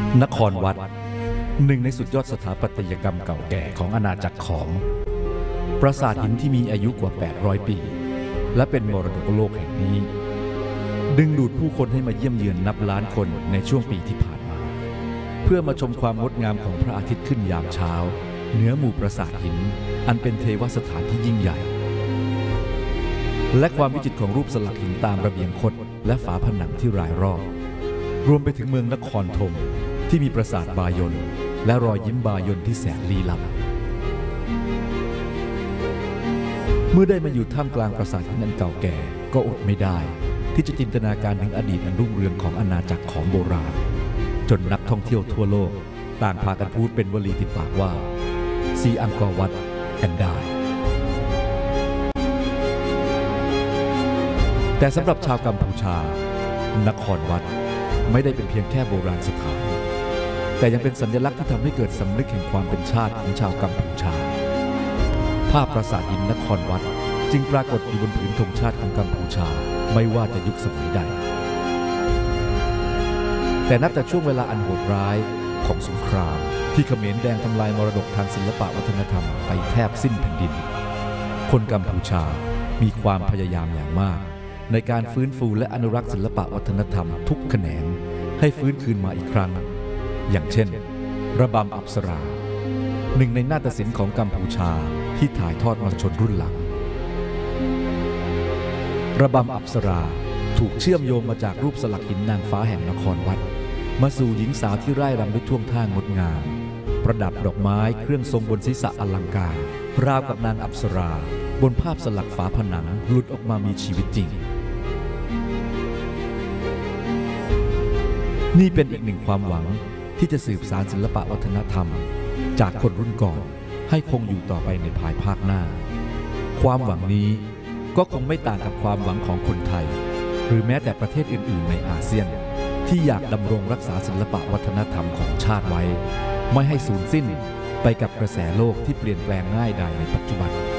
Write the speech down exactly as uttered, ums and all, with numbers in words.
นครวัดหนึ่งในสุดยอดสถาปัตยกรรมเก่าแก่ของอาณาจักรขอมปราสาทหินที่มีอายุกว่าแปดร้อยปีและเป็นมรดกโลกแห่งนี้ดึงดูดผู้คนให้มาเยี่ยมเยือนนับล้านคนในช่วงปีที่ผ่านมาเพื่อมาชมความงดงามของพระอาทิตย์ขึ้นยามเช้าเหนือหมู่ปราสาทหินอันเป็นเทวสถานที่ยิ่งใหญ่และความวิจิตรของรูปสลักหินตามระเบียงคดและฝาผนังที่รายรอบรวมไปถึงเมืองนครธมที่มีปราสาทบายนและรอยยิ้มบายนที่แสนลี้ลับเมื่อได้มาอยู่ท่ามกลางปราสาทหินอันเก่าแก่ก็อดไม่ได้ที่จะจินตนาการถึงอดีตอันรุ่งเรืองของอาณาจักรของโบราณจนนักท่องเที่ยวทั่วโลกต่างพากันพูดเป็นวลีติดปากว่า See Angkor Wat and die แต่สำหรับชาวกัมพูชานครวัดไม่ได้เป็นเพียงแค่โบราณสถานแต่ยังเป็นสัญลักษณ์ที่ทำให้เกิดสำนึกแห่งความเป็นชาติของชาวกัมพูชาภาพปราสาทหินนครวัดจึงปรากฏอยู่บนผืนธงชาติของกัมพูชาไม่ว่าจะยุคสมัยใดแต่นับจากช่วงเวลาอันโหดร้ายของสงครามที่เขมรแดงทำลายมรดกทางศิลปะวัฒนธรรมไปแทบสิ้นแผ่นดินคนกัมพูชามีความพยายามอย่างมากในการฟื้นฟูและอนุรักษ์ศิลปะวัฒนธรรมทุกแขนงให้ฟื้นคืนมาอีกครั้งอย่างเช่นระบำอัปสราหนึ่งในนาฏศิลป์ของกัมพูชาที่ถ่ายทอดมาชนรุ่นหลังระบำอัปสราถูกเชื่อมโยงมาจากรูปสลักหินนางฟ้าแห่งนครวัดมาสู่หญิงสาวที่ร่ายรำด้วยท่วงท่างดงามประดับดอกไม้เครื่องทรงบนศีรษะอลังการราวกับนางอัปสราบนภาพสลักฝาผนังหลุดออกมามีชีวิตจริงนี่เป็นอีกหนึ่งความหวังที่จะสืบสานศิลปะวัฒนธรรมจากคนรุ่นก่อนให้คงอยู่ต่อไปในภายภาคหน้าความหวังนี้ก็คงไม่ต่างกับความหวังของคนไทยหรือแม้แต่ประเทศอื่นๆในอาเซียนที่อยากดำรงรักษาศิลปะวัฒนธรรมของชาติไว้ไม่ให้สูญสิ้นไปกับกระแสโลกที่เปลี่ยนแปลงง่ายดายในปัจจุบัน